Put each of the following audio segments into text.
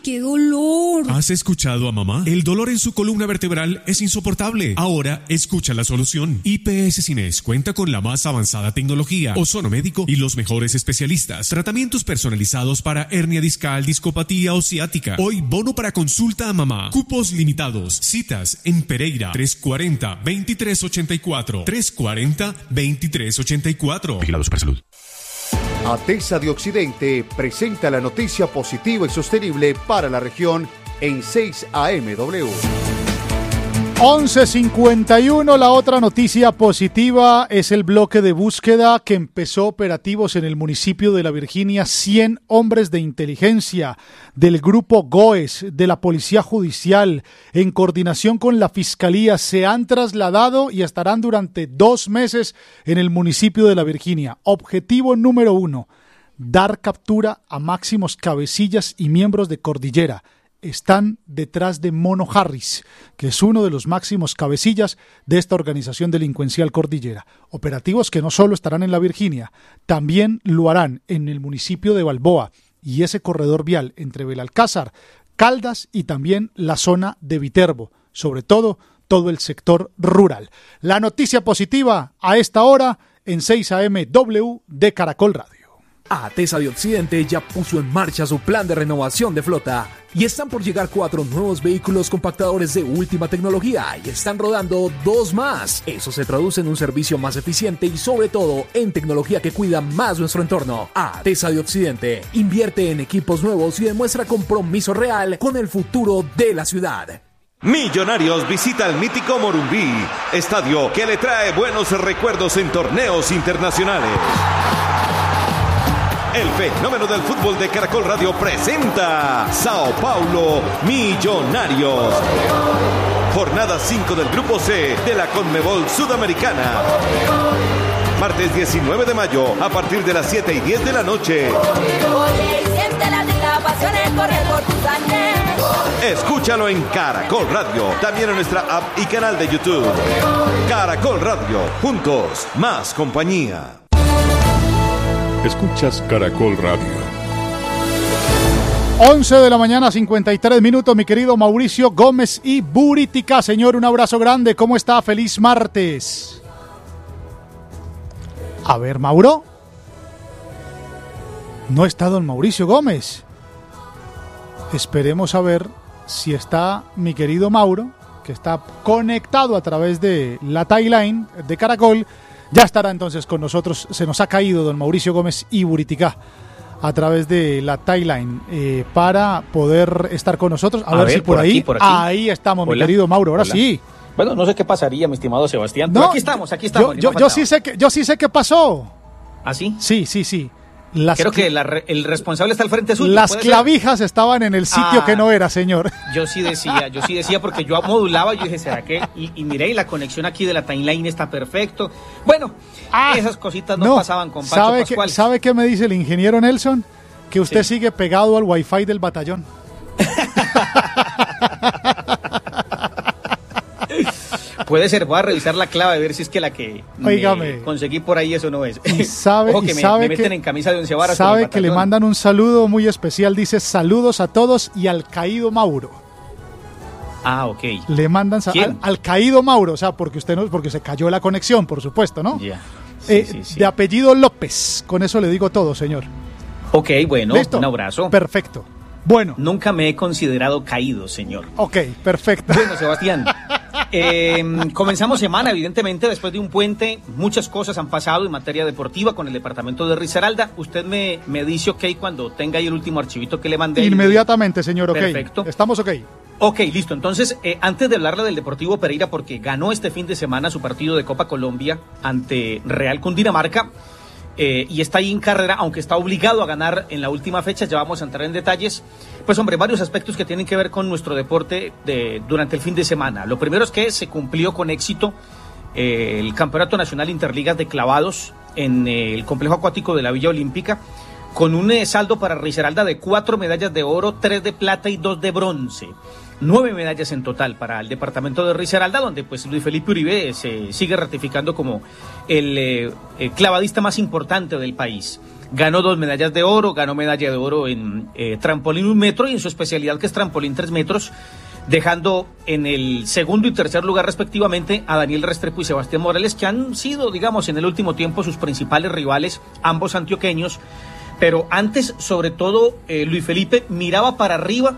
qué dolor! ¿Has escuchado a mamá? El dolor en su columna vertebral es insoportable. Ahora escucha la solución. IPS Cines cuenta con la más avanzada tecnología, ozono médico y los mejores especialistas. Tratamientos personalizados para hernia discal, discopatía o ciática. Hoy bono para consulta a mamá. Cupos limitados. Citas en Pereira 340-2384. 340-2384. Vigilado Supersalud. ATESA de Occidente presenta la noticia positiva y sostenible para la región en 6 AMW. 11:51, la otra noticia positiva es el bloque de búsqueda que empezó operativos en el municipio de La Virginia. 100 hombres de inteligencia del grupo GOES, de la Policía Judicial, en coordinación con la Fiscalía, se han trasladado y estarán durante 2 meses en el municipio de La Virginia. Objetivo número 1, dar captura a máximos cabecillas y miembros de Cordillera. Están detrás de Mono Harris, que es uno de los máximos cabecillas de esta organización delincuencial Cordillera. Operativos que no solo estarán en La Virginia, también lo harán en el municipio de Balboa y ese corredor vial entre Belalcázar, Caldas y también la zona de Viterbo, sobre todo el sector rural. La noticia positiva a esta hora en 6 AMW de Caracol Radio. ATESA de Occidente ya puso en marcha su plan de renovación de flota y están por llegar 4 nuevos vehículos compactadores de última tecnología y están rodando 2 más. Eso se traduce en un servicio más eficiente y sobre todo en tecnología que cuida más nuestro entorno. ATESA de Occidente invierte en equipos nuevos y demuestra compromiso real con el futuro de la ciudad. Millonarios visita el mítico Morumbí, estadio que le trae buenos recuerdos en torneos internacionales. El fenómeno del fútbol de Caracol Radio presenta Sao Paulo Millonarios. Jornada 5 del Grupo C de la Conmebol Sudamericana. Martes 19 de mayo a partir de las 7:10 de la noche. Escúchalo en Caracol Radio, también en nuestra app y canal de YouTube. Caracol Radio, juntos, más compañía. Escuchas Caracol Radio. 11 de la mañana, 53 minutos, mi querido Mauricio Gómez y Buritica. Señor, un abrazo grande. ¿Cómo está? Feliz martes. A ver, Mauro. No está don Mauricio Gómez. Esperemos a ver si está mi querido Mauro, que está conectado a través de la timeline de Caracol. Ya estará entonces con nosotros. Se nos ha caído don Mauricio Gómez y Buritica a través de la timeline para poder estar con nosotros. A ver si por ahí. Ahí estamos, hola, mi querido Mauro. Ahora hola. Sí. Bueno, no sé qué pasaría, mi estimado Sebastián. No, pero aquí estamos. Yo sí sé qué pasó. ¿Ah, sí? Sí. Creo que el responsable está al frente suyo. Las clavijas estaban en el sitio que no era, señor. Yo sí decía porque yo modulaba, yo dije, ¿será que? Y miré, y la conexión aquí de la timeline está perfecto. Bueno, esas cositas no pasaban con Pancho Pascual. ¿Sabe qué me dice el ingeniero Nelson? Que usted sigue pegado al wifi del batallón. Puede ser, voy a revisar la clave a ver si es que la que conseguí por ahí eso no es. Ojo que me meten en camisa de 11 varas. Sabe que le mandan un saludo muy especial, dice saludos a todos y al caído Mauro. Ah, ok. Le mandan al caído Mauro, o sea, porque se cayó la conexión, por supuesto, ¿no? Ya. Sí. De apellido López, con eso le digo todo, señor. Ok, bueno, ¿listo? Un abrazo. Perfecto. Bueno. Nunca me he considerado caído, señor. Ok, perfecto. Bueno, Sebastián, comenzamos semana, evidentemente, después de un puente. Muchas cosas han pasado en materia deportiva con el departamento de Risaralda. Usted me dice ok cuando tenga ahí el último archivito que le mandé. Inmediatamente, señor, ok. Perfecto. Estamos ok. Ok, listo. Entonces, antes de hablarle del Deportivo Pereira, porque ganó este fin de semana su partido de Copa Colombia ante Real Cundinamarca, y está ahí en carrera, aunque está obligado a ganar en la última fecha, ya vamos a entrar en detalles. Pues hombre, varios aspectos que tienen que ver con nuestro deporte durante el fin de semana. Lo primero es que se cumplió con éxito el Campeonato Nacional Interligas de Clavados en el Complejo Acuático de la Villa Olímpica, con un saldo para Risaralda de 4 medallas de oro, 3 de plata y 2 de bronce. 9 medallas en total para el departamento de Risaralda, donde pues Luis Felipe Uribe se sigue ratificando como el clavadista más importante del país. Ganó 2 medallas de oro, ganó medalla de oro en trampolín 1 metro y en su especialidad que es trampolín 3 metros, dejando en el segundo y tercer lugar respectivamente a Daniel Restrepo y Sebastián Morales, que han sido, digamos, en el último tiempo sus principales rivales, ambos antioqueños. Pero antes, sobre todo, Luis Felipe miraba para arriba,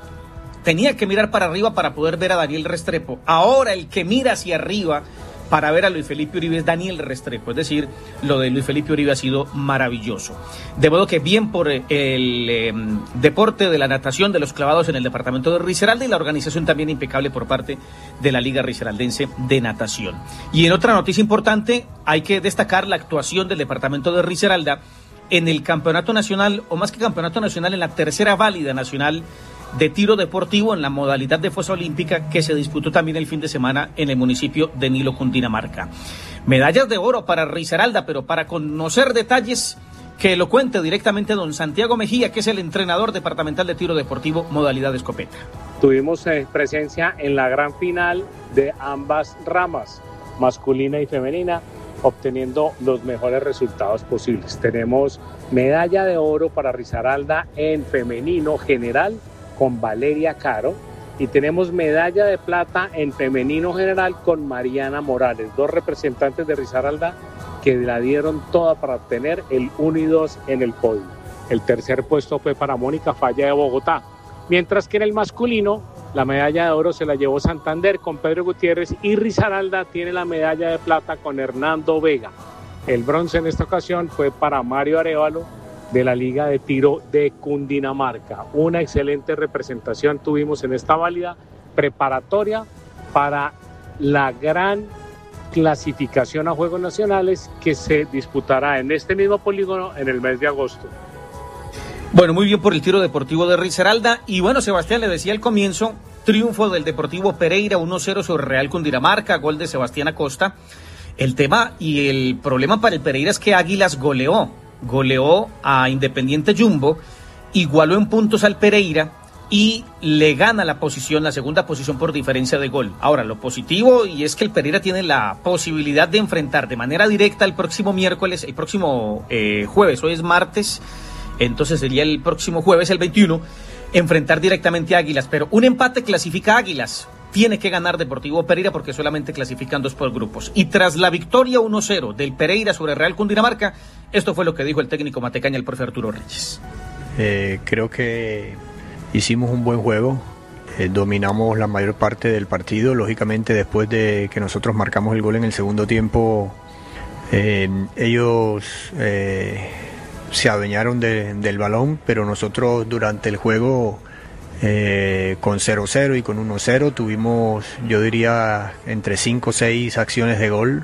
tenía que mirar para arriba para poder ver a Daniel Restrepo. Ahora el que mira hacia arriba para ver a Luis Felipe Uribe es Daniel Restrepo, es decir, lo de Luis Felipe Uribe ha sido maravilloso. De modo que bien por el deporte de la natación de los clavados en el departamento de Risaralda y la organización también impecable por parte de la Liga Risaraldense de Natación. Y en otra noticia importante, hay que destacar la actuación del departamento de Risaralda en el campeonato nacional, o más que campeonato nacional, en la tercera válida nacional de tiro deportivo en la modalidad de fosa olímpica que se disputó también el fin de semana en el municipio de Nilo, Cundinamarca. Medallas de oro para Risaralda, pero para conocer detalles que lo cuente directamente don Santiago Mejía, que es el entrenador departamental de tiro deportivo modalidad escopeta. Tuvimos presencia en la gran final de ambas ramas, masculina y femenina, obteniendo los mejores resultados posibles. Tenemos medalla de oro para Risaralda en femenino general con Valeria Caro, y tenemos medalla de plata en femenino general con Mariana Morales, 2 representantes de Risaralda que la dieron toda para obtener el 1 y 2 en el podio. El tercer puesto fue para Mónica Falla de Bogotá, mientras que en el masculino la medalla de oro se la llevó Santander con Pedro Gutiérrez y Risaralda tiene la medalla de plata con Hernando Vega. El bronce en esta ocasión fue para Mario Arévalo de la Liga de Tiro de Cundinamarca. Una excelente representación tuvimos en esta válida preparatoria para la gran clasificación a Juegos Nacionales que se disputará en este mismo polígono en el mes de agosto. Bueno, muy bien por el tiro deportivo de Risaralda. Y bueno, Sebastián, le decía al comienzo, triunfo del Deportivo Pereira 1-0 sobre Real Cundinamarca, gol de Sebastián Acosta. El tema y el problema para el Pereira es que Águilas goleó a Independiente Jumbo, igualó en puntos al Pereira y le gana la segunda posición por diferencia de gol. Ahora, lo positivo y es que el Pereira tiene la posibilidad de enfrentar de manera directa el próximo jueves, hoy es martes, entonces sería el próximo jueves, el 21, enfrentar directamente a Águilas, pero un empate clasifica a Águilas. Tiene que ganar Deportivo Pereira porque solamente clasifican 2 por grupos. Y tras la victoria 1-0 del Pereira sobre Real Cundinamarca, esto fue lo que dijo el técnico matecaña, el profe Arturo Reyes. Creo que hicimos un buen juego, dominamos la mayor parte del partido. Lógicamente, después de que nosotros marcamos el gol en el segundo tiempo, ellos se adueñaron del balón, pero nosotros durante el juego, con 0-0 y con 1-0 tuvimos, yo diría, entre 5 o 6 acciones de gol.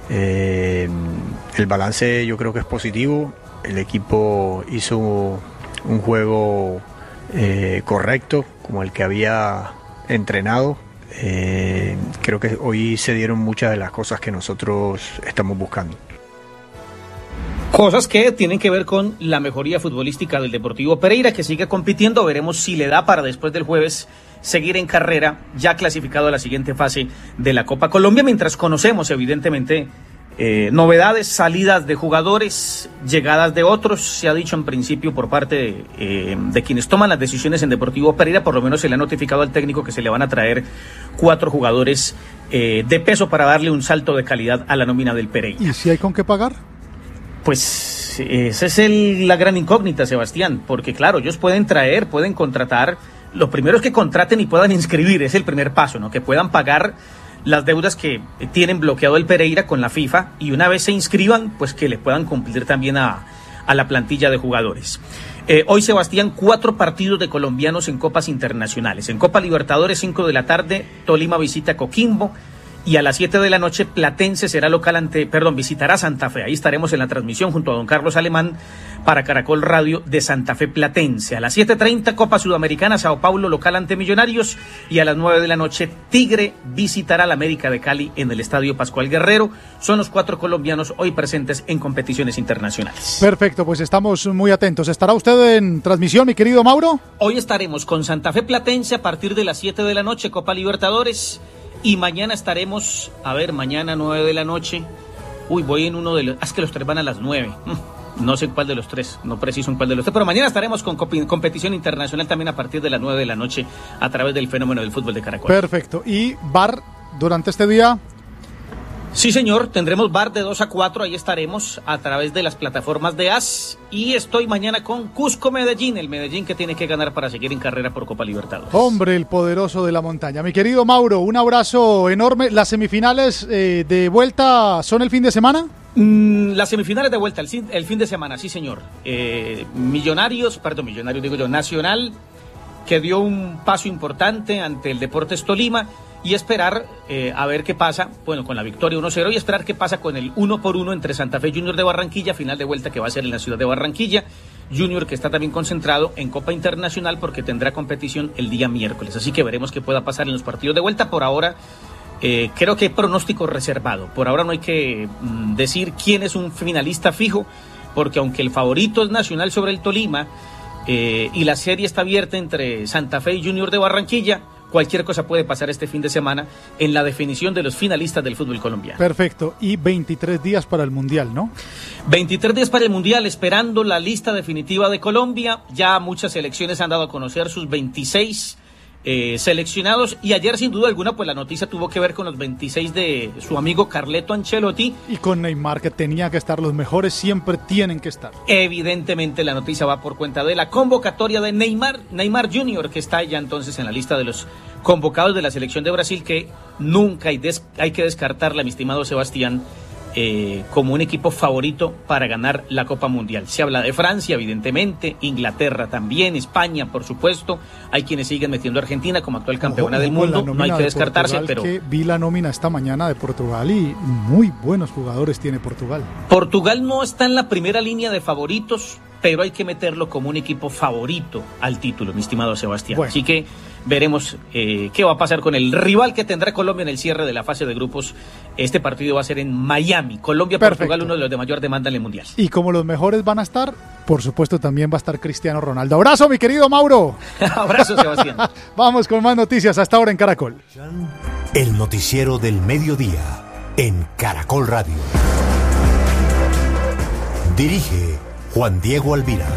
El balance yo creo que es positivo. El equipo hizo un juego correcto, como el que había entrenado. Creo que hoy se dieron muchas de las cosas que nosotros estamos buscando. Cosas que tienen que ver con la mejoría futbolística del Deportivo Pereira, que sigue compitiendo. Veremos si le da para después del jueves seguir en carrera, ya clasificado a la siguiente fase de la Copa Colombia, mientras conocemos evidentemente novedades, salidas de jugadores, llegadas de otros. Se ha dicho en principio por parte de quienes toman las decisiones en Deportivo Pereira, por lo menos se le ha notificado al técnico que se le van a traer 4 jugadores de peso para darle un salto de calidad a la nómina del Pereira. ¿Y si hay con qué pagar? Pues esa es la gran incógnita, Sebastián, porque claro, ellos pueden traer, pueden contratar. Lo primero es que contraten y puedan inscribir, es el primer paso, ¿no? Que puedan pagar las deudas que tienen bloqueado el Pereira con la FIFA, y una vez se inscriban, pues que le puedan cumplir también a la plantilla de jugadores. Hoy, Sebastián, 4 partidos de colombianos en copas internacionales. En Copa Libertadores, 5 de la tarde, Tolima visita a Coquimbo. Y a las 7 de la noche, Platense visitará Santa Fe. Ahí estaremos en la transmisión junto a don Carlos Alemán para Caracol Radio de Santa Fe Platense. A las 7:30, Copa Sudamericana, Sao Paulo local ante Millonarios. Y a las 9 de la noche, Tigre visitará al América de Cali en el Estadio Pascual Guerrero. Son los 4 colombianos hoy presentes en competiciones internacionales. Perfecto, pues estamos muy atentos. ¿Estará usted en transmisión, mi querido Mauro? Hoy estaremos con Santa Fe Platense a partir de las 7 de la noche, Copa Libertadores. Y mañana estaremos, mañana 9 de la noche. Voy en uno de los... Es que los 3 van a las 9. No sé cuál de los tres, no preciso en cuál de los tres, pero mañana estaremos con competición internacional también a partir de las 9 de la noche a través del fenómeno del fútbol de Caracol. Perfecto. ¿Y VAR durante este día? Sí, señor, tendremos VAR de 2 a 4, ahí estaremos a través de las plataformas de AS, y estoy mañana con Cusco Medellín, el Medellín que tiene que ganar para seguir en carrera por Copa Libertadores. Hombre, el poderoso de la montaña. Mi querido Mauro, un abrazo enorme. ¿Las semifinales de vuelta son el fin de semana? Las semifinales de vuelta, el fin de semana, sí, señor. Nacional, que dio un paso importante ante el Deportes Tolima, y esperar a ver qué pasa, bueno, con la victoria 1-0, y esperar qué pasa con el 1-1 entre Santa Fe Junior de Barranquilla, final de vuelta que va a ser en la ciudad de Barranquilla. Junior que está también concentrado en Copa Internacional porque tendrá competición el día miércoles, así que veremos qué pueda pasar en los partidos de vuelta. Por ahora creo que hay pronóstico reservado, por ahora no hay que decir quién es un finalista fijo, porque aunque el favorito es Nacional sobre el Tolima, y la serie está abierta entre Santa Fe y Junior de Barranquilla, cualquier cosa puede pasar este fin de semana en la definición de los finalistas del fútbol colombiano. Perfecto, y 23 días para el Mundial, ¿no? 23 días para el Mundial, esperando la lista definitiva de Colombia. Ya muchas selecciones han dado a conocer sus 26 seleccionados, y ayer sin duda alguna pues la noticia tuvo que ver con los 26 de su amigo Carleto Ancelotti. Y con Neymar, que tenía que estar, los mejores siempre tienen que estar. Evidentemente la noticia va por cuenta de la convocatoria de Neymar Jr., que está ya entonces en la lista de los convocados de la selección de Brasil, que nunca hay que descartarla, mi estimado Sebastián, como un equipo favorito para ganar la Copa Mundial. Se habla de Francia, evidentemente, Inglaterra también, España, por supuesto. Hay quienes siguen metiendo a Argentina como actual campeona del mundo, no hay que descartarse, Portugal, pero que vi la nómina esta mañana de Portugal y muy buenos jugadores tiene Portugal. Portugal no está en la primera línea de favoritos, pero hay que meterlo como un equipo favorito al título, mi estimado Sebastián. Bueno. Así que veremos qué va a pasar con el rival que tendrá Colombia en el cierre de la fase de grupos. Este partido va a ser en Miami. Colombia-Portugal, uno de los de mayor demanda en el Mundial. Y como los mejores van a estar, por supuesto también va a estar Cristiano Ronaldo. Abrazo, mi querido Mauro. Abrazo, Sebastián. Vamos con más noticias hasta ahora en Caracol. El noticiero del mediodía en Caracol Radio. Dirige Juan Diego Alvira.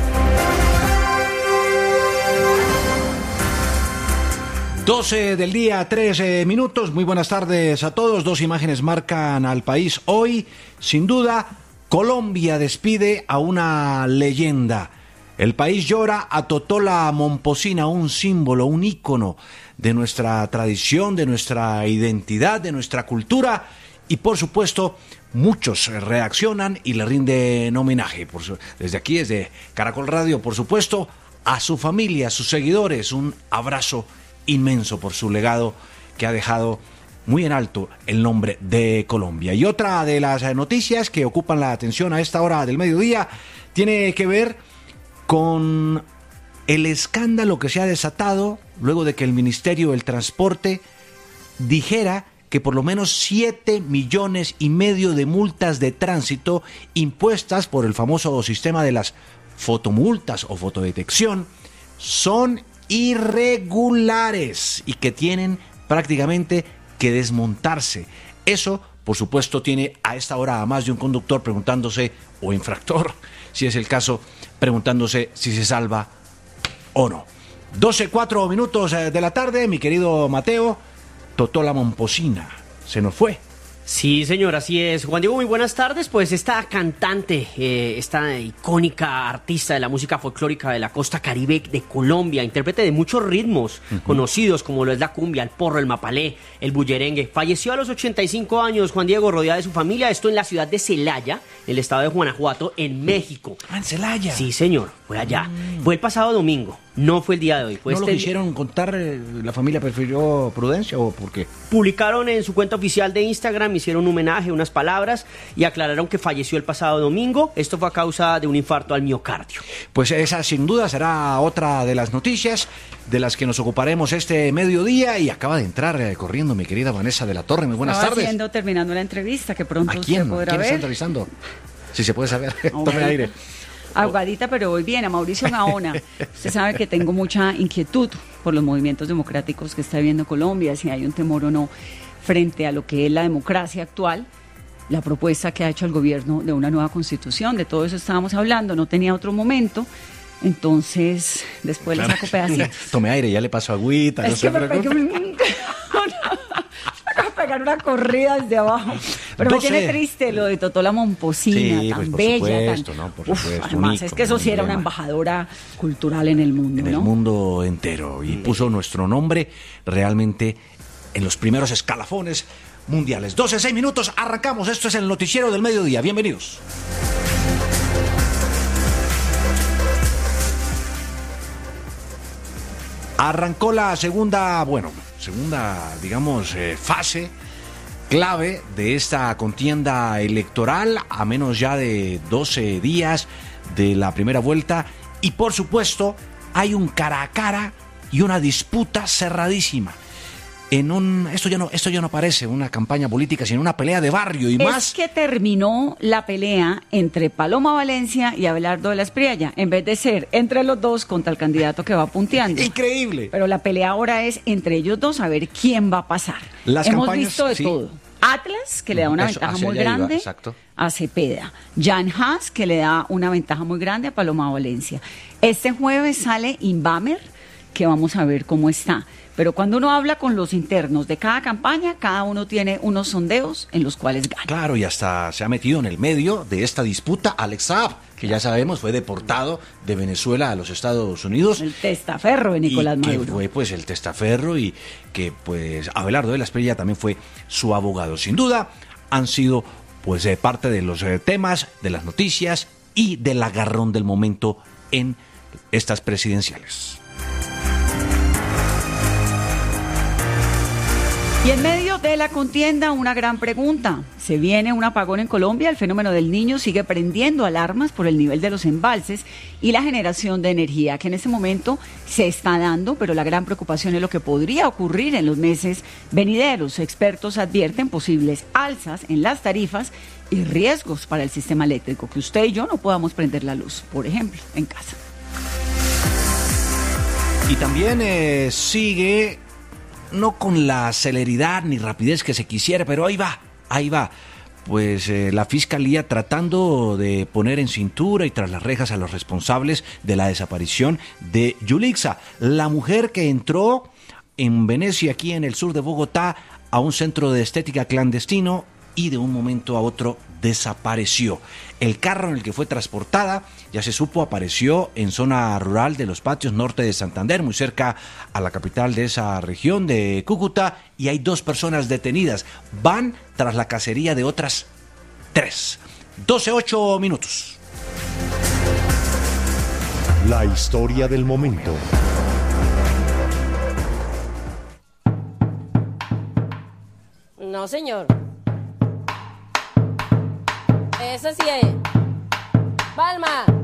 12 del día, 13 minutos. Muy buenas tardes a todos. Dos imágenes marcan al país hoy. Sin duda, Colombia despide a una leyenda. El país llora a Totola Momposina, un símbolo, un ícono de nuestra tradición, de nuestra identidad, de nuestra cultura. Y por supuesto, muchos reaccionan y le rinden homenaje. Desde aquí, desde Caracol Radio, por supuesto, a su familia, a sus seguidores, un abrazo inmenso por su legado que ha dejado muy en alto el nombre de Colombia. Y otra de las noticias que ocupan la atención a esta hora del mediodía tiene que ver con el escándalo que se ha desatado luego de que el Ministerio del Transporte dijera que por lo menos 7,5 millones de multas de tránsito impuestas por el famoso sistema de las fotomultas o fotodetección son irregulares y que tienen prácticamente que desmontarse. Eso, por supuesto, tiene a esta hora a más de un conductor preguntándose, o infractor, si es el caso, preguntándose si se salva o no. 12:04 minutos de la tarde, mi querido Mateo. Totola Momposina se nos fue. Sí, señor, así es. Juan Diego, muy buenas tardes. Pues esta cantante, esta icónica artista de la música folclórica de la costa caribe de Colombia, intérprete de muchos ritmos conocidos como lo es la cumbia, el porro, el mapalé, el bullerengue, falleció a los 85 años, Juan Diego, rodeada de su familia, esto en la ciudad de Celaya, en el estado de Guanajuato, en México. Ah, en Celaya. Sí, señor, fue allá. Fue el pasado domingo. No fue el día de hoy. Fue ¿No lo quisieron contar? ¿La familia prefirió prudencia o por qué? Publicaron en su cuenta oficial de Instagram, hicieron un homenaje, unas palabras y aclararon que falleció el pasado domingo. Esto fue a causa de un infarto al miocardio. Pues esa sin duda será otra de las noticias de las que nos ocuparemos este mediodía. Y acaba de entrar corriendo mi querida Vanessa de la Torre. Muy buenas tardes. Terminando la entrevista, que pronto ¿A quién? usted podrá ¿Quién ver. está entrevistando? Si se puede saber. Tome aire. Ahogadita, pero voy bien. A Mauricio Gaona. Usted sabe que tengo mucha inquietud por los movimientos democráticos que está viviendo Colombia, si hay un temor o no frente a lo que es la democracia actual. la propuesta que ha hecho el gobierno de una nueva constitución. De todo eso estábamos hablando, no tenía otro momento. Entonces, después le saco pedacitos. Tome aire, ya le paso agüita. Es que me pegué pegar una corrida desde abajo. Pero 12. Me tiene triste lo de Totola Momposina, sí, tan pues por bella. Supuesto, tan... ¿no? Por supuesto, además, es que eso sí era una embajadora cultural en el mundo, en el mundo entero. Y puso nuestro nombre realmente en los primeros escalafones mundiales. 12, 6 minutos, arrancamos. Esto es el Noticiero del Mediodía. Bienvenidos. Arrancó la segunda, digamos, fase clave de esta contienda electoral a menos ya de 12 días de la primera vuelta y por supuesto hay un cara a cara y una disputa cerradísima. Esto ya no parece una campaña política, sino una pelea de barrio y más. Es que terminó la pelea entre Paloma Valencia y Abelardo de la Espriella, en vez de ser entre los dos contra el candidato que va punteando. Increíble. Pero la pelea ahora es entre ellos dos a ver quién va a pasar. Hemos visto de todo. Atlas, que le da una ventaja muy grande a Cepeda. Jan Haas, que le da una ventaja muy grande a Paloma Valencia. Este jueves sale Inbamer, que vamos a ver cómo está. Pero cuando uno habla con los internos de cada campaña, cada uno tiene unos sondeos en los cuales gana. Claro, y hasta se ha metido en el medio de esta disputa Alex Saab, que ya sabemos fue deportado de Venezuela a los Estados Unidos. El testaferro de Nicolás Maduro. Que fue pues el testaferro y que pues Abelardo de la Espriella también fue su abogado. Sin duda han sido pues parte de los temas, de las noticias y del agarrón del momento en estas presidenciales. Y en medio de la contienda, una gran pregunta. ¿Se viene un apagón en Colombia? El fenómeno del Niño sigue prendiendo alarmas por el nivel de los embalses y la generación de energía, que en este momento se está dando, pero la gran preocupación es lo que podría ocurrir en los meses venideros. Expertos advierten posibles alzas en las tarifas y riesgos para el sistema eléctrico, que usted y yo no podamos prender la luz, por ejemplo, en casa. Y también sigue... no con la celeridad ni rapidez que se quisiera, pero ahí va. Pues la Fiscalía tratando de poner en cintura y tras las rejas a los responsables de la desaparición de Yulixa, la mujer que entró en Venecia, aquí en el sur de Bogotá, a un centro de estética clandestino y de un momento a otro desapareció. El carro en el que fue transportada, ya se supo, apareció en zona rural de Los Patios, norte de Santander, muy cerca a la capital de esa región de Cúcuta, y hay 2 personas detenidas. Van tras la cacería de otras 3. 12:08 minutos. La historia del momento. No, señor. Eso sí es. Palma.